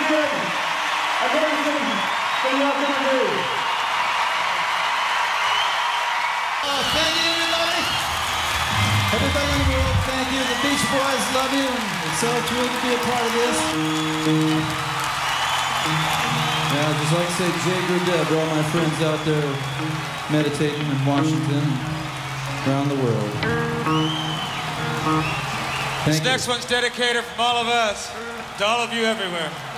amazing. Amazing that y'all can do. Oh, thank you, everybody. Everybody in the world, thank you. The Beach Boys love you, and it's so thrilled to be a part of this. Yeah, I'd just like to say Jay Gurdeb to all my friends out there meditating in Washington and around the world. This next one's dedicated from all of us to all of you everywhere.